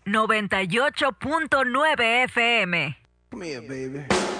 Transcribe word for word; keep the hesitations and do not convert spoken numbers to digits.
noventa y ocho punto nueve F M. Come here, baby.